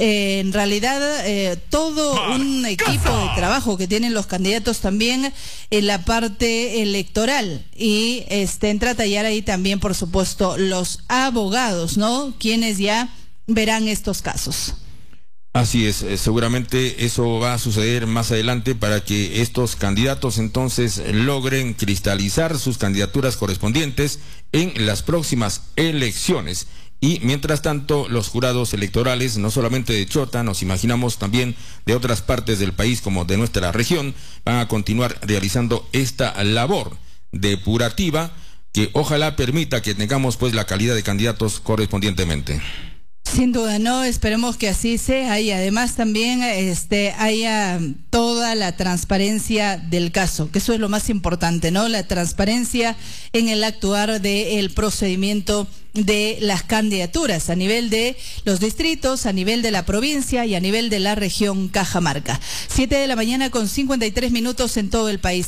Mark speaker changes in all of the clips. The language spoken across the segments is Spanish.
Speaker 1: en realidad todo un equipo de trabajo que tienen los candidatos también en la parte electoral, y entra a tallar ahí también, por supuesto, los abogados, ¿no? Quienes ya verán estos casos.
Speaker 2: Así es, seguramente eso va a suceder más adelante para que estos candidatos entonces logren cristalizar sus candidaturas correspondientes en las próximas elecciones. Y mientras tanto, los jurados electorales, no solamente de Chota, nos imaginamos también de otras partes del país como de nuestra región, van a continuar realizando esta labor depurativa que ojalá permita que tengamos pues la calidad de candidatos correspondientemente.
Speaker 1: Sin duda, no, esperemos que así sea, y además también haya toda la transparencia del caso, que eso es lo más importante, ¿no? La transparencia en el actuar del procedimiento de las candidaturas a nivel de los distritos, a nivel de la provincia y a nivel de la región Cajamarca. 7:53 a.m. en todo el país,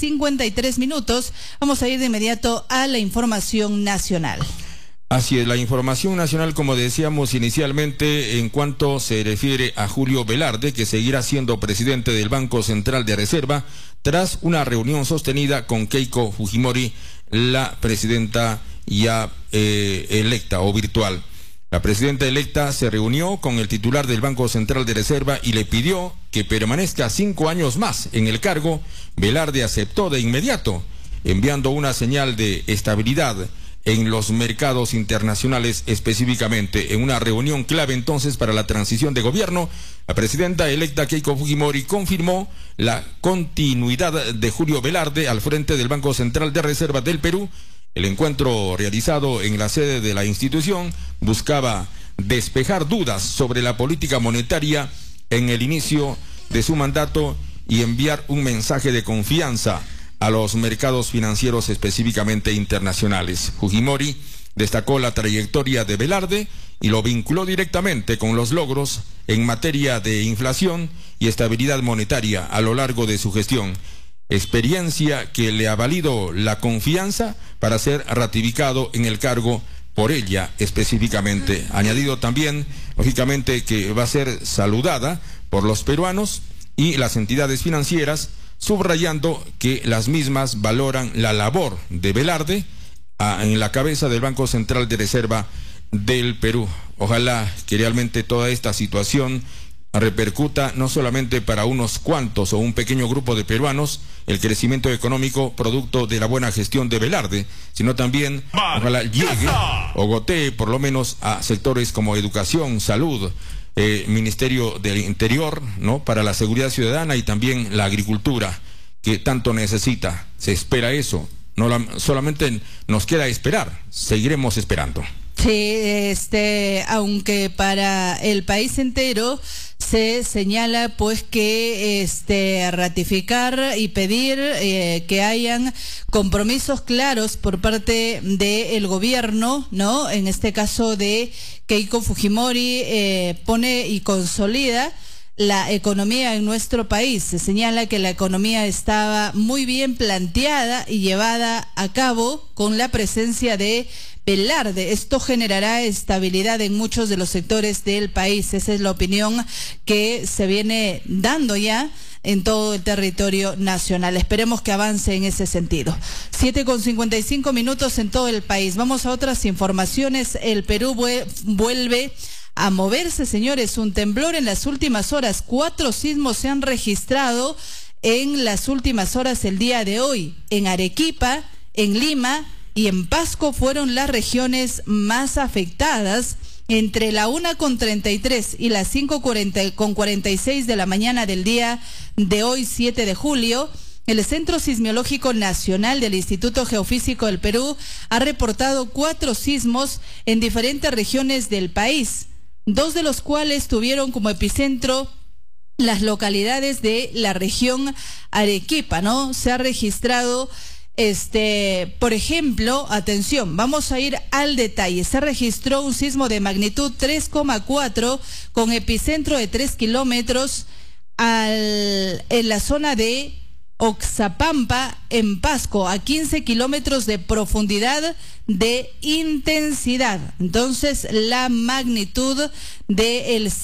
Speaker 1: 7:53. Vamos a ir de inmediato a la información nacional.
Speaker 2: Así es, la información nacional, como decíamos inicialmente, en cuanto se refiere a Julio Velarde, que seguirá siendo presidente del Banco Central de Reserva, tras una reunión sostenida con Keiko Fujimori, la presidenta ya electa o virtual. La presidenta electa se reunió con el titular del Banco Central de Reserva y le pidió que permanezca 5 años más en el cargo. Velarde aceptó de inmediato, enviando una señal de estabilidad en los mercados internacionales, específicamente en una reunión clave entonces para la transición de gobierno. La presidenta electa Keiko Fujimori confirmó la continuidad de Julio Velarde al frente del Banco Central de Reserva del Perú. El encuentro realizado en la sede de la institución buscaba despejar dudas sobre la política monetaria en el inicio de su mandato y enviar un mensaje de confianza a los mercados financieros, específicamente internacionales. Fujimori destacó la trayectoria de Velarde y lo vinculó directamente con los logros en materia de inflación y estabilidad monetaria a lo largo de su gestión, experiencia que le ha valido la confianza para ser ratificado en el cargo por ella específicamente. Añadido también, lógicamente, que va a ser saludada por los peruanos y las entidades financieras, subrayando que las mismas valoran la labor de Velarde en la cabeza del Banco Central de Reserva del Perú. Ojalá que realmente toda esta situación repercuta no solamente para unos cuantos o un pequeño grupo de peruanos el crecimiento económico producto de la buena gestión de Velarde, sino también ojalá llegue o gotee por lo menos a sectores como educación, salud, Ministerio del Interior, ¿no?, para la seguridad ciudadana, y también la agricultura, que tanto necesita. Se espera eso, solamente nos queda esperar, seguiremos esperando.
Speaker 1: Sí, aunque para el país entero se señala pues que ratificar y pedir que hayan compromisos claros por parte del gobierno, ¿no? En este caso de Keiko Fujimori, pone y consolida la economía en nuestro país. Se señala que la economía estaba muy bien planteada y llevada a cabo con la presencia de Velarde. Esto generará estabilidad en muchos de los sectores del país. Esa es la opinión que se viene dando ya en todo el territorio nacional. Esperemos que avance en ese sentido. 7:55 en todo el país. Vamos a otras informaciones. El Perú vuelve a moverse, señores. Un temblor en las últimas horas. 4 sismos se han registrado en las últimas horas el día de hoy. En Arequipa, en Lima y en Pasco fueron las regiones más afectadas. Entre la 1:33 y las 5:46 de la mañana del día de hoy, 7 de julio, el Centro Sismológico Nacional del Instituto Geofísico del Perú ha reportado 4 sismos en diferentes regiones del país, 2 de los cuales tuvieron como epicentro las localidades de la región Arequipa, ¿no? Se ha registrado por ejemplo, atención, vamos a ir al detalle. Se registró un sismo de magnitud 3,4 con epicentro de 3 kilómetros en la zona de Oxapampa, en Pasco, a 15 kilómetros de profundidad de intensidad. Entonces, la magnitud del